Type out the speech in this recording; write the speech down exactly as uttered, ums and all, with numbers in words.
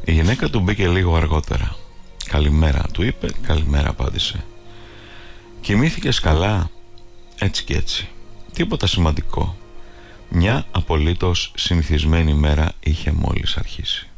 Η γυναίκα του μπήκε λίγο αργότερα. «Καλημέρα», του είπε. «Καλημέρα», απάντησε. «Κοιμήθηκες καλά?» «Έτσι και έτσι. Τίποτα σημαντικό. Μια απολύτως συνηθισμένη μέρα είχε μόλις αρχίσει».